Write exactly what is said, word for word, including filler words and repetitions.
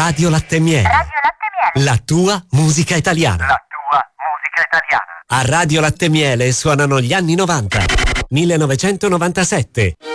Radio Latte Miele. Radio Latte Miele. La tua musica italiana. La tua musica italiana. A Radio Latte Miele suonano gli anni novanta. millenovecentonovantasette.